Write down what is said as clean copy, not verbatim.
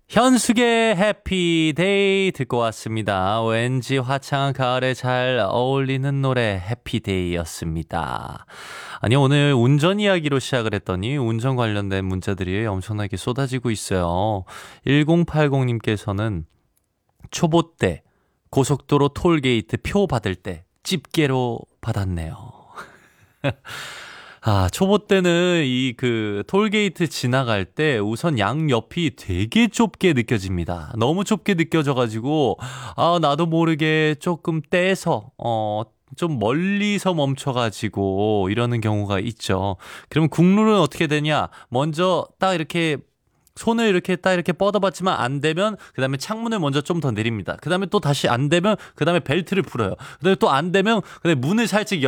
현숙의 해피데이 듣고 왔습니다. 왠지 화창한 가을에 잘 어울리는 노래 해피데이였습니다. 아니 오늘 운전 이야기로 시작을 했더니 운전 관련된 문자들이 엄청나게 쏟아지고 있어요. 1080님께서는 초보 때 고속도로 톨게이트 표 받을 때 집게로 받았네요. 아, 초보 때는 톨게이트 지나갈 때 우선 양옆이 되게 좁게 느껴집니다. 너무 좁게 느껴져가지고, 나도 모르게 조금 떼서, 좀 멀리서 멈춰가지고 이러는 경우가 있죠. 그러면 국룰은 어떻게 되냐? 먼저 딱 이렇게 손을 이렇게 딱 이렇게 뻗어봤지만 안 되면 그 다음에 창문을 먼저 좀 더 내립니다. 그 다음에 또 다시 안 되면 그 다음에 벨트를 풀어요. 그 다음에 또 안 되면 그 다음에 문을 살짝